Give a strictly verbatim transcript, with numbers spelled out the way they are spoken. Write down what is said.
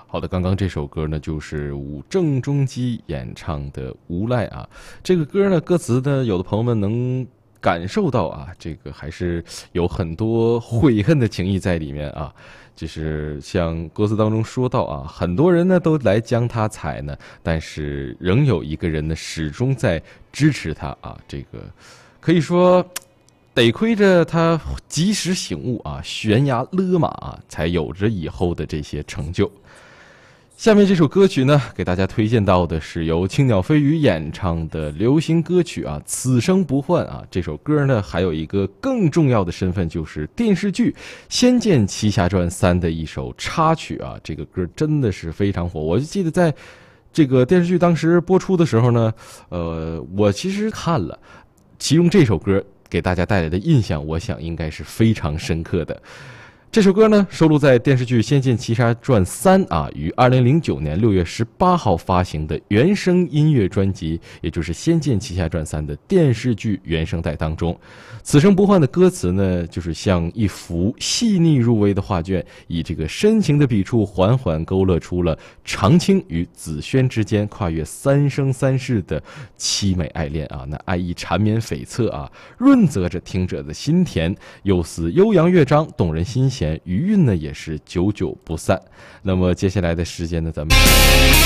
好的，刚刚这首歌呢，就是吴郑中基演唱的《无赖》啊。这个歌呢，歌词呢，有的朋友们能感受到啊，这个还是有很多悔恨的情谊在里面啊。就是像歌词当中说到啊，很多人呢都来将他踩呢，但是仍有一个人呢始终在支持他啊。这个可以说，得亏着他及时醒悟啊，悬崖勒马啊，才有着以后的这些成就。下面这首歌曲呢，给大家推荐到的是由青鸟飞鱼演唱的流行歌曲啊，《此生不换》啊。这首歌呢，还有一个更重要的身份，就是电视剧《仙剑奇侠传三》的一首插曲啊。这个歌真的是非常火，我就记得在这个电视剧当时播出的时候呢，呃，我其实看了，其中这首歌给大家带来的印象，我想应该是非常深刻的。这首歌呢，收录在电视剧《仙剑奇侠传三》啊，于二零零九年六月十八号发行的原声音乐专辑，也就是《仙剑奇侠传三》的电视剧原声带当中。此生不换的歌词呢，就是像一幅细腻入微的画卷，以这个深情的笔触，缓缓勾勒出了长青与紫萱之间跨越三生三世的凄美爱恋啊，那爱意缠绵悱恻啊，润泽着听者的心田，又似悠扬乐章，动人心弦，余韵呢也是久久不散。那么接下来的时间呢，咱们